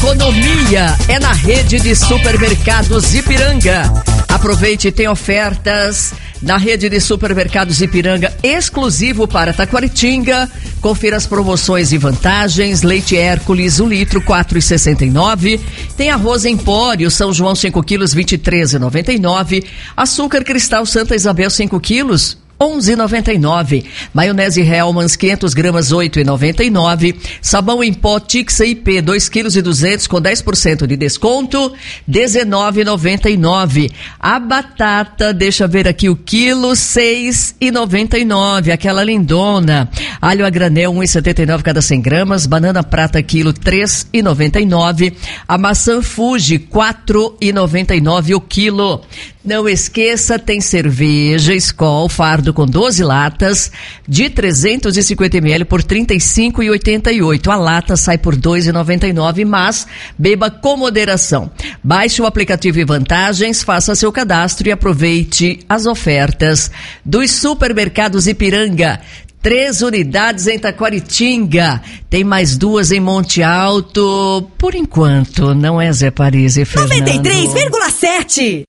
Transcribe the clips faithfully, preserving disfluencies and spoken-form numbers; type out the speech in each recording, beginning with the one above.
economia é na rede de supermercados Ipiranga. Aproveite, tem ofertas na rede de supermercados Ipiranga, exclusivo para Taquaritinga. Confira as promoções e vantagens. Leite Hércules, um litro, quatro reais e sessenta e nove centavos. Tem arroz Empório, São João, cinco quilos, vinte e três reais e noventa e nove centavos. Açúcar Cristal Santa Isabel, cinco quilos, onze reais e noventa e nove centavos. Maionese Hellmann's, quinhentas gramas, oito reais e noventa e nove centavos. Sabão em pó Tixa I P, dois quilos e duzentos com dez por cento de desconto, dezenove reais e noventa e nove centavos. A batata, deixa eu ver aqui o quilo, seis reais e noventa e nove centavos, aquela lindona. Alho a granel, um real e setenta e nove centavos cada cem gramas. Banana prata, quilo, três reais e noventa e nove centavos. A maçã Fuji, quatro reais e noventa e nove centavos o quilo. Não esqueça, tem cerveja Skol Fardo com doze latas de trezentos e cinquenta mililitros por trinta e cinco reais e oitenta e oito centavos. A lata sai por dois reais e noventa e nove centavos, mas beba com moderação. Baixe o aplicativo e vantagens, faça seu cadastro e aproveite as ofertas dos supermercados Ipiranga. Três unidades em Taquaritinga. Tem mais duas em Monte Alto. Por enquanto, não é, Zé Paris e Fernando? noventa e três vírgula sete.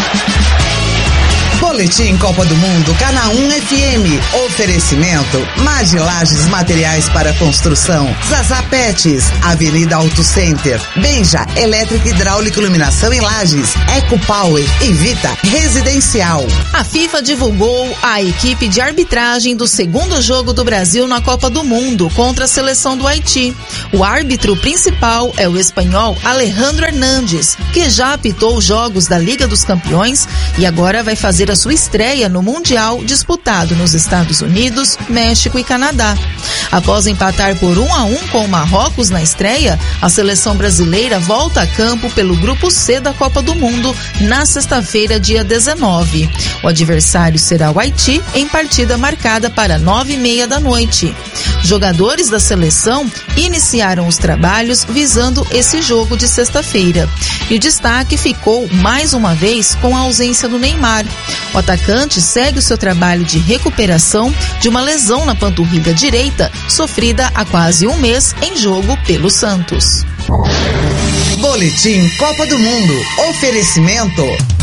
Boletim Copa do Mundo, Canaã F M. Oferecimento Magi Lages Materiais para Construção, Zaza Pets, Avenida Auto Center, Benja Elétrica, Hidráulica, Iluminação em Lages, Eco Power e Vita Residencial. A FIFA divulgou a equipe de arbitragem do segundo jogo do Brasil na Copa do Mundo contra a seleção do Haiti. O árbitro principal é o espanhol Alejandro Hernández, que já apitou os jogos da Liga dos Campeões e agora vai fazer a sua estreia no Mundial disputado nos Estados Unidos, México e Canadá. Após empatar por um a um com o Marrocos na estreia, a seleção brasileira volta a campo pelo Grupo C da Copa do Mundo na sexta-feira, dia dezenove. O adversário será o Haiti, em partida marcada para nove e meia da noite. Jogadores da seleção iniciaram os trabalhos visando esse jogo de sexta-feira. E o destaque ficou, mais uma vez, com a ausência do Neymar. O atacante segue o seu trabalho de recuperação de uma lesão na panturrilha direita, sofrida há quase um mês em jogo pelo Santos. Boletim Copa do Mundo. Oferecimento